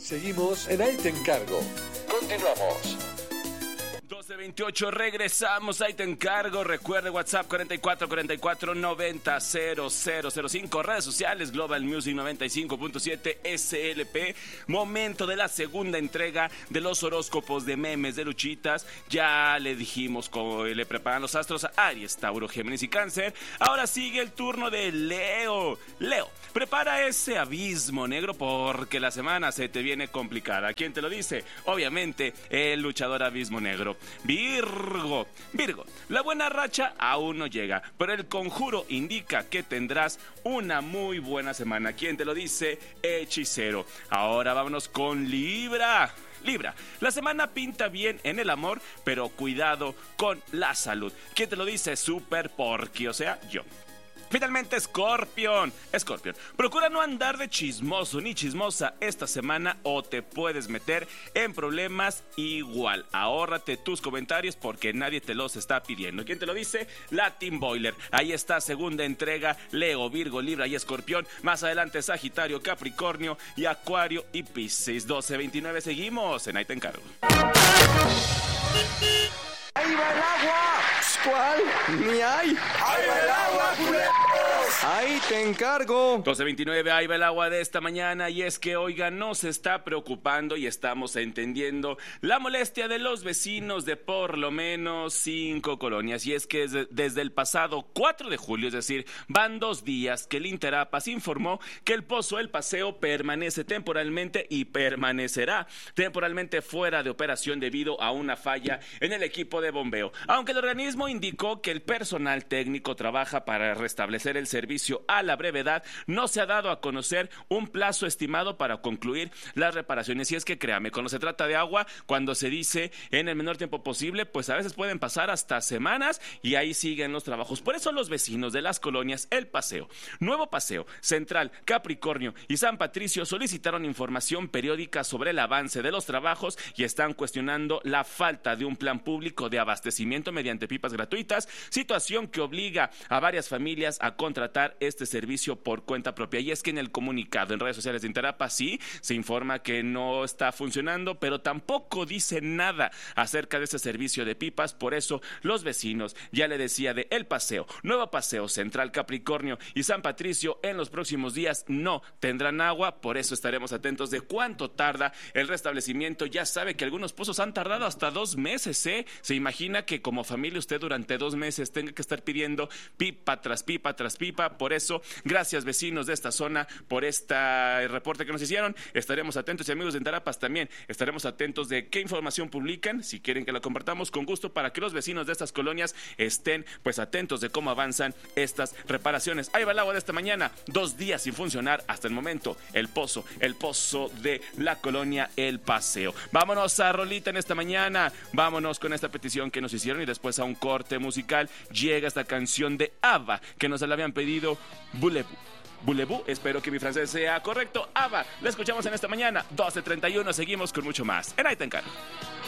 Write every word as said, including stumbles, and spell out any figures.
Seguimos en Ahí Te Encargo. Continuamos. doce veintiocho, regresamos, ahí te encargo. Recuerde WhatsApp cuarenta y cuatro cuarenta y cuatro noventa cero cero cero cinco, redes sociales Global Music noventa y cinco punto siete S L P. Momento de la segunda entrega de los horóscopos de memes de luchitas. Ya le dijimos cómo le preparan los astros a Aries, Tauro, Géminis y Cáncer. Ahora sigue el turno de Leo. Leo, prepara ese abismo negro porque la semana se te viene complicada. ¿Quién te lo dice? Obviamente el luchador abismo negro. Virgo, Virgo, la buena racha aún no llega, pero el conjuro indica que tendrás una muy buena semana. ¿Quién te lo dice? Hechicero. Ahora vámonos con Libra. Libra, la semana pinta bien en el amor, pero cuidado con la salud. ¿Quién te lo dice? Super Porky, o sea, yo. Finalmente, Scorpion. Scorpion, procura no andar de chismoso ni chismosa esta semana o te puedes meter en problemas igual. Ahórrate tus comentarios porque nadie te los está pidiendo. ¿Quién te lo dice? Latin Boiler. Ahí está, segunda entrega. Leo, Virgo, Libra y Escorpión. Más adelante, Sagitario, Capricornio y Acuario y Piscis. doce veintinueve, seguimos en Ahí Te Encargo. ¡Ahí va el agua! ¿Cuál? Ni hay. ¡Ahí va el agua, culeros! Ahí te encargo. doce veintinueve, ahí va el agua de esta mañana. Y es que, oiga, nos está preocupando y estamos entendiendo la molestia de los vecinos de por lo menos cinco colonias. Y es que desde, desde el pasado cuatro de julio, es decir, van dos días que el Interapas informó que el pozo El Paseo permanece temporalmente y permanecerá temporalmente fuera de operación debido a una falla en el equipo de bombeo. Aunque el organismo indicó que el personal técnico trabaja para restablecer el servicio a la brevedad, no se ha dado a conocer un plazo estimado para concluir las reparaciones. Y es que créame, cuando se trata de agua, cuando se dice en el menor tiempo posible, pues a veces pueden pasar hasta semanas y ahí siguen los trabajos. Por eso los vecinos de las colonias El Paseo, Nuevo Paseo, Central, Capricornio y San Patricio solicitaron información periódica sobre el avance de los trabajos y están cuestionando la falta de un plan público de abastecimiento mediante pipas gratuitas, situación que obliga a varias familias a contratar este servicio por cuenta propia. Y es que en el comunicado en redes sociales de Interapas sí se informa que no está funcionando, pero tampoco dice nada acerca de ese servicio de pipas. Por eso los vecinos, ya le decía, de El Paseo, Nuevo Paseo, Central, Capricornio y San Patricio en los próximos días no tendrán agua. Por eso estaremos atentos de cuánto tarda el restablecimiento. Ya sabe que algunos pozos han tardado hasta dos meses, ¿eh? Se imagina que como familia usted durante dos meses tenga que estar pidiendo pipa tras pipa tras pipa. Por eso, gracias vecinos de esta zona por este reporte que nos hicieron. Estaremos atentos y amigos de Interapas también estaremos atentos de qué información publican, si quieren que la compartamos con gusto para que los vecinos de estas colonias estén pues atentos de cómo avanzan estas reparaciones. Ahí va el agua de esta mañana, dos días sin funcionar hasta el momento, el pozo, el pozo de la colonia El Paseo. Vámonos a rolita en esta mañana, vámonos con esta petición que nos hicieron y después a un corte musical llega esta canción de ABBA que nos la habían pedido, Voulez-vous. Voulez-vous, espero que mi francés sea correcto. ABBA, la escuchamos en esta mañana, doce treinta y uno, seguimos con mucho más en Ahí Te Encargo.